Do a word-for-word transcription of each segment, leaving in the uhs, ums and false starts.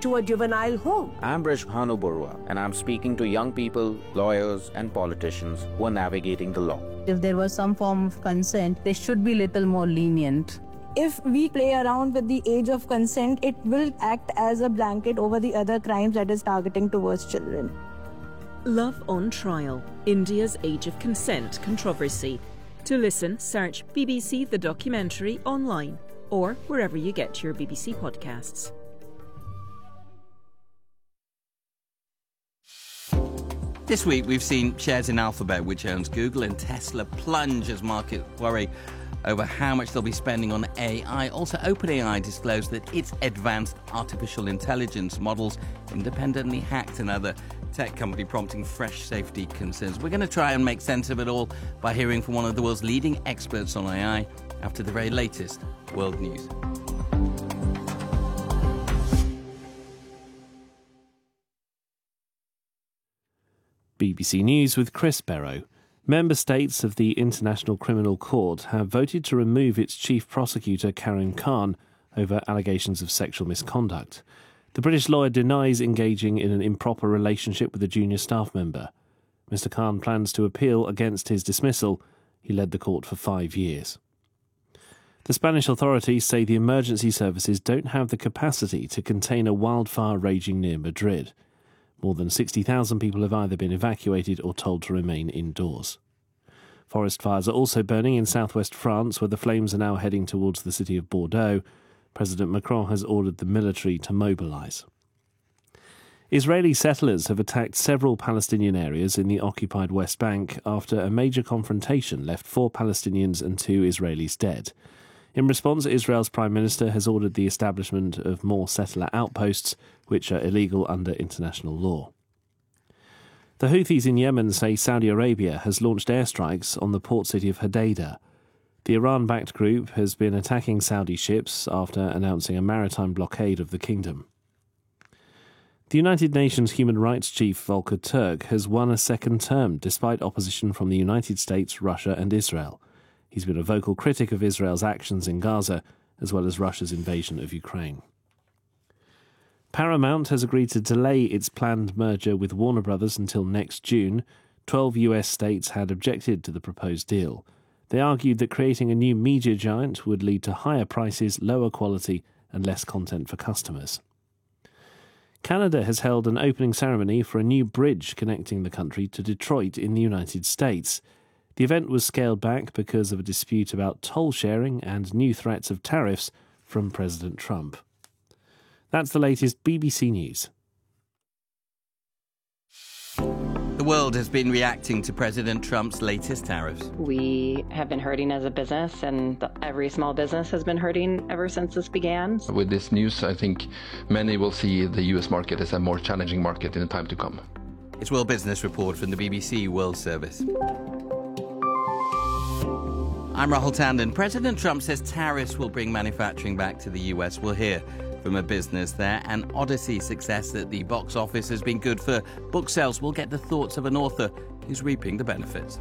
to a juvenile home. I'm Rishbhanu Barua, and I'm speaking to young people, lawyers, and politicians who are navigating the law. If there was some form of consent, they should be a little more lenient. If we play around with the age of consent, it will act as a blanket over the other crimes that is targeting towards children. Love on Trial, India's Age of Consent controversy. To listen, search B B C The Documentary online or wherever you get your B B C podcasts. This week we've seen shares in Alphabet, which owns Google, and Tesla plunge as markets worry over how much they'll be spending on A I. Also, OpenAI disclosed that its advanced artificial intelligence models independently hacked another tech company, prompting fresh safety concerns. We're going to try and make sense of it all by hearing from one of the world's leading experts on A I after the very latest world news. B B C News with Chris Barrow. Member states of the International Criminal Court have voted to remove its chief prosecutor, Karim Khan, over allegations of sexual misconduct. The British lawyer denies engaging in an improper relationship with a junior staff member. Mister Khan plans to appeal against his dismissal. He led the court for five years. The Spanish authorities say the emergency services don't have the capacity to contain a wildfire raging near Madrid. More than sixty thousand people have either been evacuated or told to remain indoors. Forest fires are also burning in southwest France, where the flames are now heading towards the city of Bordeaux. President Macron has ordered the military to mobilise. Israeli settlers have attacked several Palestinian areas in the occupied West Bank after a major confrontation left four Palestinians and two Israelis dead. In response, Israel's Prime Minister has ordered the establishment of more settler outposts, which are illegal under international law. The Houthis in Yemen say Saudi Arabia has launched airstrikes on the port city of Hodeidah. The Iran-backed group has been attacking Saudi ships after announcing a maritime blockade of the kingdom. The United Nations Human Rights Chief Volker Turk has won a second term despite opposition from the United States, Russia and Israel. He's been a vocal critic of Israel's actions in Gaza, as well as Russia's invasion of Ukraine. Paramount has agreed to delay its planned merger with Warner Brothers until next June. Twelve U S states had objected to the proposed deal. They argued that creating a new media giant would lead to higher prices, lower quality, and less content for customers. Canada has held an opening ceremony for a new bridge connecting the country to Detroit in the United States. The event was scaled back because of a dispute about toll sharing and new threats of tariffs from President Trump. That's the latest B B C News. The world has been reacting to President Trump's latest tariffs. We have been hurting as a business, and every small business has been hurting ever since this began. With this news, I think many will see the U S market as a more challenging market in the time to come. It's World Business Report from the B B C World Service. I'm Rahul Tandon. President Trump says tariffs will bring manufacturing back to the U S. We'll hear from a business there. And Odyssey success at the box office has been good for book sales. We'll get the thoughts of an author who's reaping the benefits.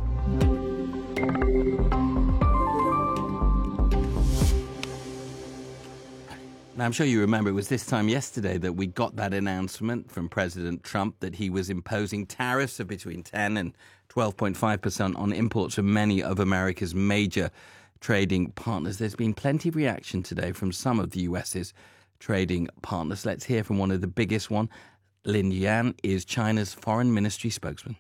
Now, I'm sure you remember it was this time yesterday that we got that announcement from President Trump that he was imposing tariffs of between ten and twelve point five percent on imports from many of America's major trading partners. There's been plenty of reaction today from some of the U S's trading partners. Let's hear from one of the biggest one. Lin Yan is China's foreign ministry spokesman.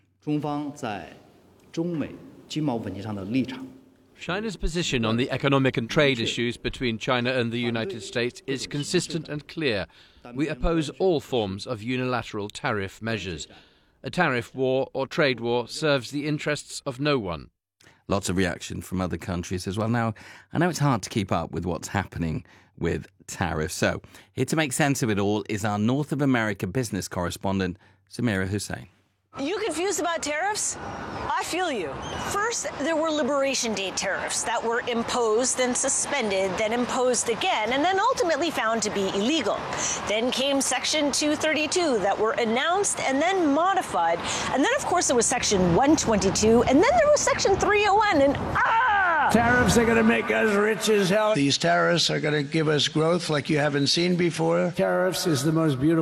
China's position on the economic and trade issues between China and the United States is consistent and clear. We oppose all forms of unilateral tariff measures. A tariff war or trade war serves the interests of no one. Lots of reaction from other countries as well. Now, I know it's hard to keep up with what's happening with tariffs. So, here to make sense of it all is our North of America business correspondent, Samira Hussain. You confused about tariffs? I feel you. First, there were Liberation Day tariffs that were imposed, then suspended, then imposed again, and then ultimately found to be illegal. Then came Section two thirty-two that were announced and then modified. And then, of course, there was Section one twenty-two, and then there was Section three oh one, and ah! Tariffs are going to make us rich as hell. These tariffs are going to give us growth like you haven't seen before. Tariffs is the most beautiful